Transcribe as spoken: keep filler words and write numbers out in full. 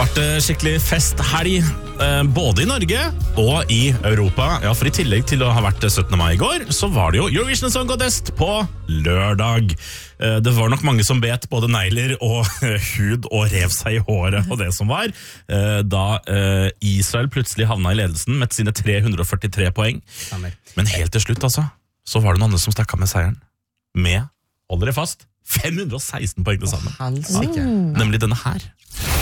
Vært skikkelig festhelg, både i Norge og i Europa. Ja, for i tillegg til å ha vært syttende mai i går, så var det jo Eurovision Song Contest på lørdag. Det var nok mange som bet både negler og hud og rev seg i håret og det som var, da Israel plutselig havna i ledelsen med sine tre hundre og førtitre poeng. Men helt til slutt, altså, så var det noen andre som stakk av med seieren. Med, hold dere fast, fem hundre og seksten poeng til sammen. Mm. Nemlig denne her.